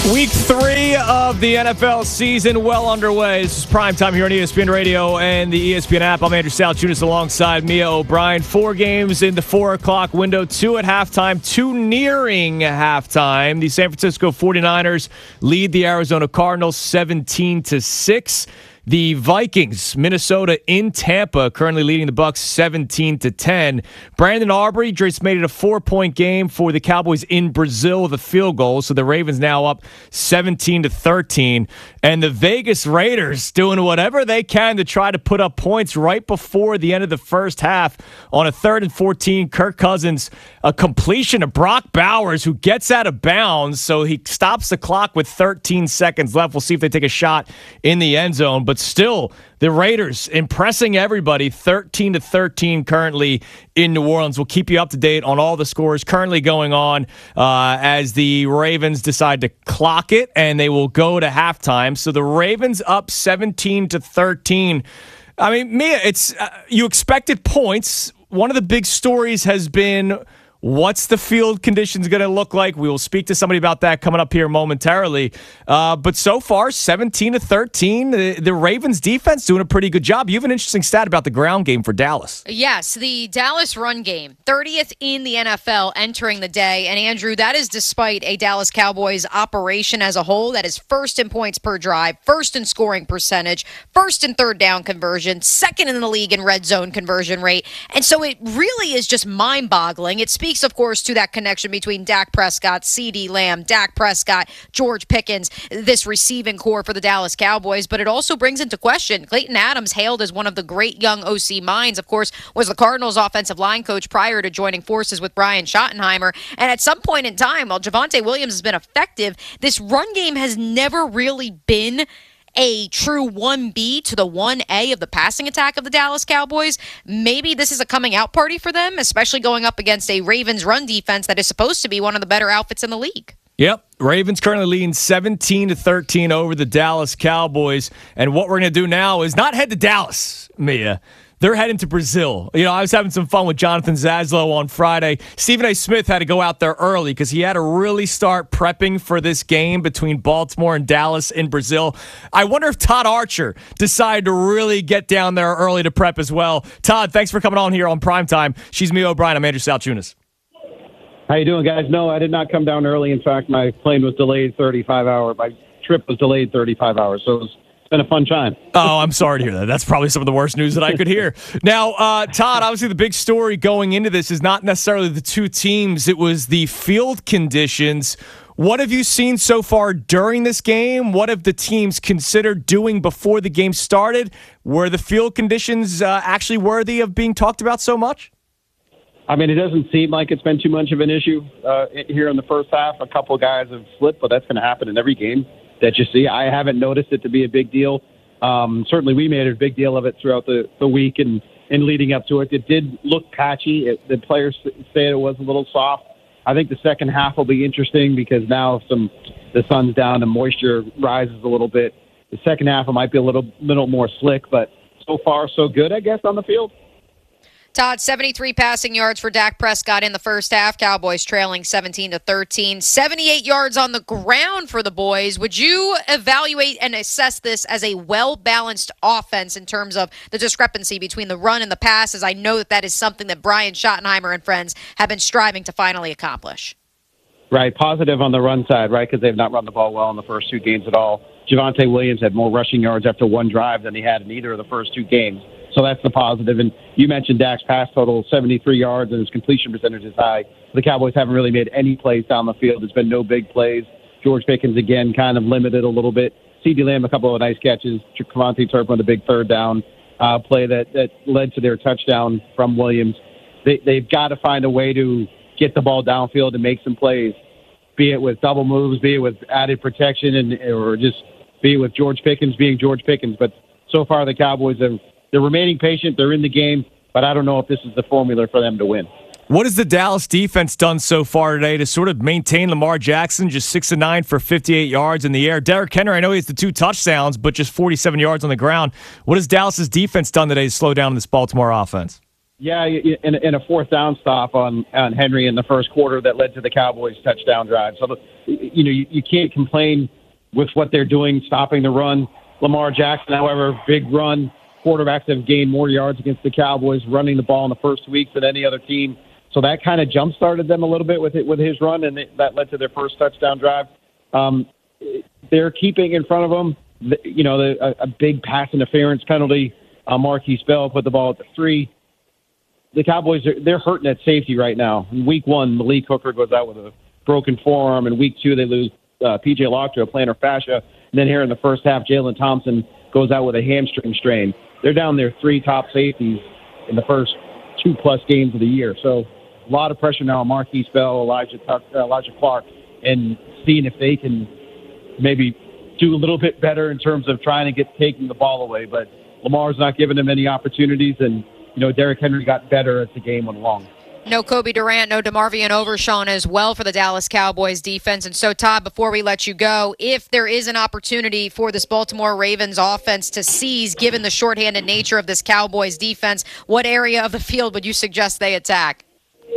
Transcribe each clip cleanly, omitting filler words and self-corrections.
Week 3 of the NFL season well underway. This is primetime here on ESPN Radio and the ESPN app. I'm Andrew Salchunas alongside Mia O'Brien. 4 games in the 4 o'clock window, 2 at halftime, 2 nearing halftime. The San Francisco 49ers lead the Arizona Cardinals 17-6. The Vikings, Minnesota in Tampa, currently leading the Bucs 17-10. Brandon Aubrey just made it a 4-point game for the Cowboys in Brazil with a field goal. So the Ravens now up 17-13. And the Vegas Raiders doing whatever they can to try to put up points right before the end of the first half on a 3rd and 14. Kirk Cousins, a completion of Brock Bowers, who gets out of bounds. So he stops the clock with 13 seconds left. We'll see if they take a shot in the end zone. But still, the Raiders impressing everybody, 13-13 currently in New Orleans. We'll keep you up to date on all the scores currently going on as the Ravens decide to clock it, and they will go to halftime. So the Ravens up 17-13. I mean, Mia, it's you expected points. One of the big stories has been, what's the field conditions going to look like? We will speak to somebody about that coming up here momentarily. But so far, 17-13. The Ravens defense doing a pretty good job. You have an interesting stat about the ground game for Dallas. Yes, the Dallas run game, 30th in the NFL entering the day. And Andrew, that is despite a Dallas Cowboys operation as a whole that is first in points per drive, first in scoring percentage, first in third down conversion, second in the league in red zone conversion rate. And so it really is just mind-boggling. It speaks, of course, to that connection between Dak Prescott, CeeDee Lamb, Dak Prescott, George Pickens, this receiving core for the Dallas Cowboys. But it also brings into question Clayton Adams, hailed as one of the great young OC minds, of course, was the Cardinals offensive line coach prior to joining forces with Brian Schottenheimer. And at some point in time, while Javonte Williams has been effective, this run game has never really been a true 1B to the 1A of the passing attack of the Dallas Cowboys. Maybe this is a coming out party for them, especially going up against a Ravens run defense that is supposed to be one of the better outfits in the league. Yep. Ravens currently leading 17-13 over the Dallas Cowboys. And what we're going to do now is not head to Dallas, Mia. They're heading to Brazil. You know, I was having some fun with Jonathan Zaslow on Friday. Stephen A. Smith had to go out there early because he had to really start prepping for this game between Baltimore and Dallas in Brazil. I wonder if Todd Archer decided to really get down there early to prep as well. Todd, thanks for coming on here on Primetime. She's Mia O'Brien. I'm Andrew Salchunas. How you doing, guys? No, I did not come down early. In fact, my plane was delayed 35 hours. My trip was delayed 35 hours, so it's been a fun time. Oh, I'm sorry to hear that. That's probably some of the worst news that I could hear. Now, Todd, obviously the big story going into this is not necessarily the two teams. It was the field conditions. What have you seen so far during this game? What have the teams considered doing before the game started? Were the field conditions actually worthy of being talked about so much? I mean, it doesn't seem like it's been too much of an issue here in the first half. A couple of guys have slipped, but that's going to happen in every game that you see. I haven't noticed it to be a big deal. Certainly we made a big deal of it throughout the week and leading up to it. It did look patchy. The players said it was a little soft. I think the second half will be interesting because now the sun's down and moisture rises a little bit. The second half it might be a little more slick, but so far so good, I guess, on the field. Todd, 73 passing yards for Dak Prescott in the first half. Cowboys trailing 17-13. 78 yards on the ground for the boys. Would you evaluate and assess this as a well-balanced offense in terms of the discrepancy between the run and the pass, as I know that is something that Brian Schottenheimer and friends have been striving to finally accomplish? Right, positive on the run side, right, because they've not run the ball well in the first 2 games at all. Javonte Williams had more rushing yards after one drive than he had in either of the first 2 games. So that's the positive. And you mentioned Dak's pass total, 73 yards, and his completion percentage is high. The Cowboys haven't really made any plays down the field. There's been no big plays. George Pickens, again, kind of limited a little bit. CeeDee Lamb, a couple of nice catches. Cavante Turpin, the big third down play that led to their touchdown from Williams. They've got to find a way to get the ball downfield and make some plays, be it with double moves, be it with added protection, or just be it with George Pickens being George Pickens. But so far the Cowboys they're remaining patient. They're in the game, but I don't know if this is the formula for them to win. What has the Dallas defense done so far today to sort of maintain Lamar Jackson, just 6 of 9 for 58 yards in the air? Derrick Henry, I know he has the 2 touchdowns, but just 47 yards on the ground. What has Dallas's defense done today to slow down this Baltimore offense? Yeah, in a fourth down stop on Henry in the first quarter that led to the Cowboys' touchdown drive. So you can't complain with what they're doing, stopping the run. Lamar Jackson, however, big run. Quarterbacks have gained more yards against the Cowboys running the ball in the first weeks than any other team. So that kind of jump-started them a little bit with his run, and that led to their first touchdown drive. They're keeping in front of them, a big pass interference penalty. Marquise Bell put the ball at the 3. The Cowboys, they're hurting at safety right now. In week 1, Malik Hooker goes out with a broken forearm. In week 2, they lose P.J. Locke to a plantar fascia. And then here in the first half, Jalen Thompson goes out with a hamstring strain. They're down their 3 top safeties in the first 2+ games of the year. So a lot of pressure now on Marquise Bell, Elijah Clark, and seeing if they can maybe do a little bit better in terms of trying to taking the ball away. But Lamar's not giving them any opportunities, and Derrick Henry got better as the game went along. No Kobe Durant, no DeMarvion Overshawn as well for the Dallas Cowboys defense. And so, Todd, before we let you go, if there is an opportunity for this Baltimore Ravens offense to seize, given the shorthanded nature of this Cowboys defense, what area of the field would you suggest they attack?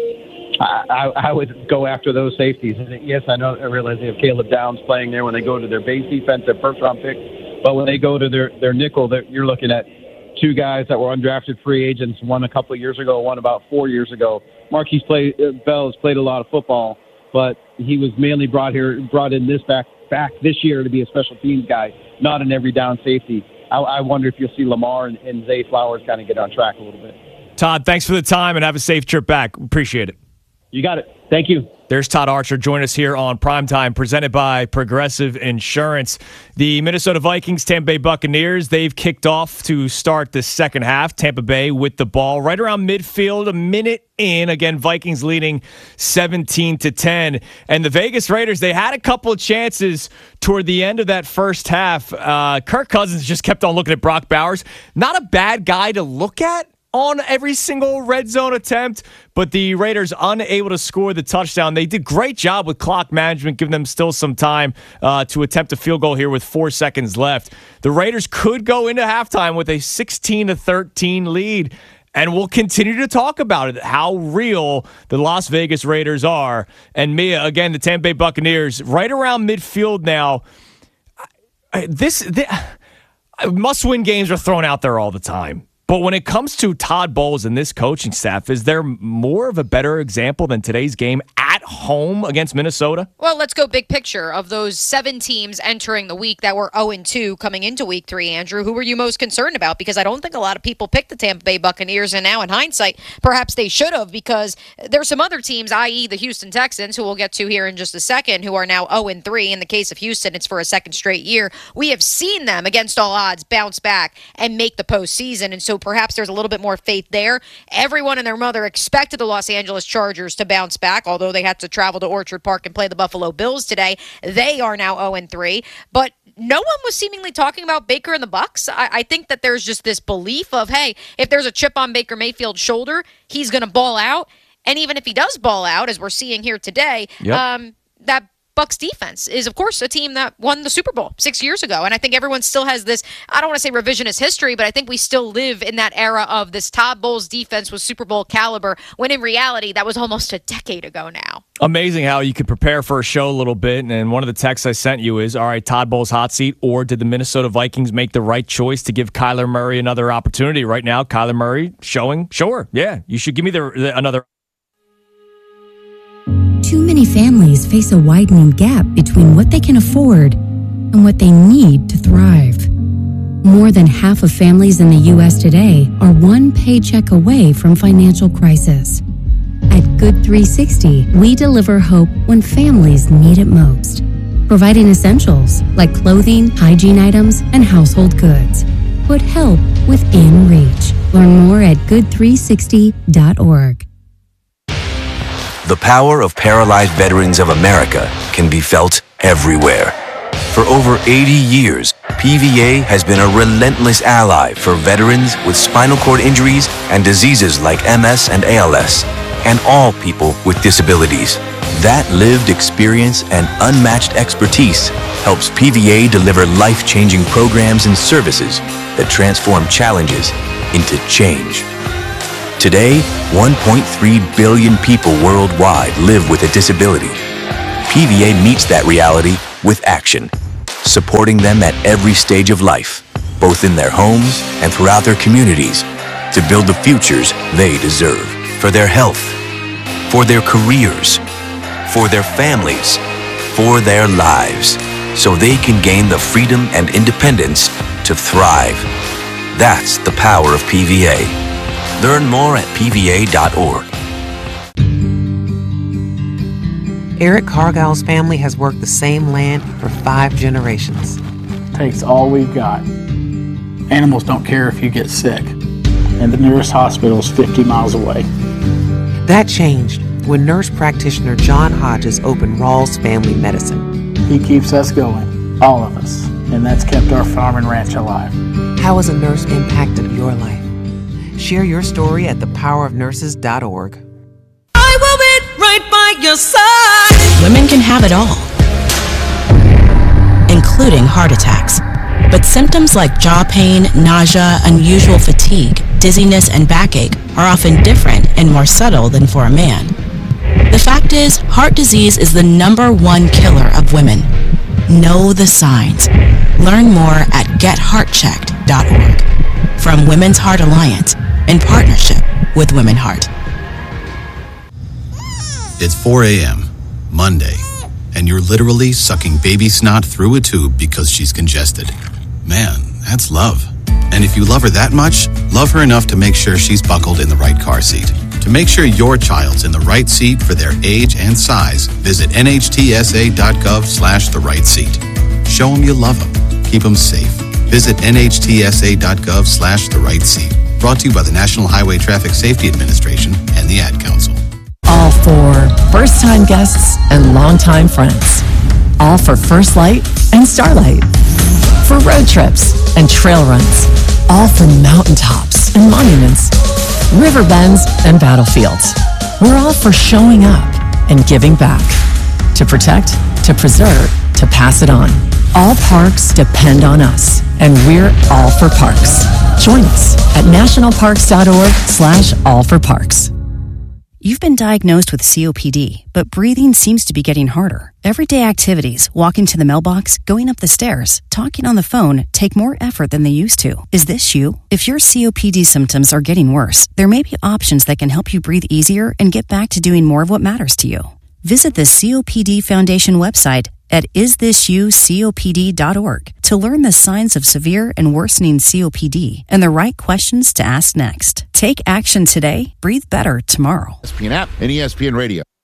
I would go after those safeties. Yes, I realize they have Caleb Downs playing there when they go to their base defense, their first-round pick. But when they go to their nickel, you're looking at 2 guys that were undrafted free agents, one a couple of years ago, one about 4 years ago. Marquise Bell has played a lot of football, but he was mainly brought in back this year to be a special teams guy, not an every down safety. I wonder if you'll see Lamar and Zay Flowers kind of get on track a little bit. Todd, thanks for the time and have a safe trip back. Appreciate it. You got it. Thank you. There's Todd Archer. Join us here on Primetime, presented by Progressive Insurance. The Minnesota Vikings, Tampa Bay Buccaneers, they've kicked off to start the second half. Tampa Bay with the ball right around midfield, a minute in. Again, Vikings leading 17-10. And the Vegas Raiders, they had a couple of chances toward the end of that first half. Kirk Cousins just kept on looking at Brock Bowers. Not a bad guy to look at on every single red zone attempt, but the Raiders unable to score the touchdown. They did great job with clock management, giving them still some time to attempt a field goal here with 4 seconds left. The Raiders could go into halftime with a 16-13 lead, and we'll continue to talk about it, how real the Las Vegas Raiders are. And Mia, again, the Tampa Bay Buccaneers, right around midfield now. Must-win games are thrown out there all the time. But when it comes to Todd Bowles and this coaching staff, is there more of a better example than today's game at home against Minnesota? Well, let's go big picture. Of those 7 teams entering the week that were 0-2 coming into week 3, Andrew, who were you most concerned about? Because I don't think a lot of people picked the Tampa Bay Buccaneers, and now in hindsight, perhaps they should have, because there's some other teams, i.e. the Houston Texans, who we'll get to here in just a second, who are now 0-3. In the case of Houston, it's for a second straight year. We have seen them, against all odds, bounce back and make the postseason, and so perhaps there's a little bit more faith there. Everyone and their mother expected the Los Angeles Chargers to bounce back, although they had to travel to Orchard Park and play the Buffalo Bills today. They are now 0-3, but no one was seemingly talking about Baker and the Bucs. I think that there's just this belief of, hey, if there's a chip on Baker Mayfield's shoulder, he's going to ball out. And even if he does ball out, as we're seeing here today, that Bucs defense is, of course, a team that won the Super Bowl 6 years ago. And I think everyone still has this, I don't want to say revisionist history, but I think we still live in that era of this Todd Bowles defense was Super Bowl caliber, when in reality, that was almost a decade ago now. Amazing how you could prepare for a show a little bit. And one of the texts I sent you is, all right, Todd Bowles hot seat, or did the Minnesota Vikings make the right choice to give Kyler Murray another opportunity? Right now, Kyler Murray showing, sure, yeah, you should give me another. Too many families face a widening gap between what they can afford and what they need to thrive. More than half of families in the U.S. today are one paycheck away from financial crisis. At Good 360, we deliver hope when families need it most, providing essentials like clothing, hygiene items, and household goods. Put help within reach. Learn more at good360.org. The power of Paralyzed Veterans of America can be felt everywhere. For over 80 years, PVA has been a relentless ally for veterans with spinal cord injuries and diseases like MS and ALS, and all people with disabilities. That lived experience and unmatched expertise helps PVA deliver life-changing programs and services that transform challenges into change. Today, 1.3 billion people worldwide live with a disability. PVA meets that reality with action, supporting them at every stage of life, both in their homes and throughout their communities, to build the futures they deserve for their health, for their careers, for their families, for their lives, so they can gain the freedom and independence to thrive. That's the power of PVA. Learn more at PVA.org. Eric Cargile's family has worked the same land for 5 generations. Takes all we've got. Animals don't care if you get sick, and the nearest hospital is 50 miles away. That changed when nurse practitioner John Hodges opened Rawls Family Medicine. He keeps us going, all of us, and that's kept our farm and ranch alive. How has a nurse impacted your life? Share your story at thepowerofnurses.org. I will be right by your side. Women can have it all, including heart attacks. But symptoms like jaw pain, nausea, unusual fatigue, dizziness, and backache are often different and more subtle than for a man. The fact is, heart disease is the #1 killer of women. Know the signs. Learn more at getheartchecked.org. From Women's Heart Alliance, in partnership with Women Heart. It's 4 a.m., Monday, and you're literally sucking baby snot through a tube because she's congested. Man, that's love. And if you love her that much, love her enough to make sure she's buckled in the right car seat. To make sure your child's in the right seat for their age and size, visit nhtsa.gov/the right seat. Show them you love them. Keep them safe. Visit nhtsa.gov/the right seat. Brought to you by the National Highway Traffic Safety Administration and the Ad Council. All for first-time guests and longtime friends. All for First Light and Starlight. For road trips and trail runs. All for mountaintops and monuments. River bends and battlefields. We're all for showing up and giving back. To protect, to preserve, to pass it on. All parks depend on us, and we're all for parks. Join us at nationalparks.org/allforparks. You've been diagnosed with COPD, but breathing seems to be getting harder. Everyday activities, walking to the mailbox, going up the stairs, talking on the phone, take more effort than they used to. Is this you? If your COPD symptoms are getting worse, there may be options that can help you breathe easier and get back to doing more of what matters to you. Visit the COPD Foundation website at isthisyoucopd.org to learn the signs of severe and worsening COPD and the right questions to ask next. Take action today, breathe better tomorrow. ESPN app and ESPN Radio.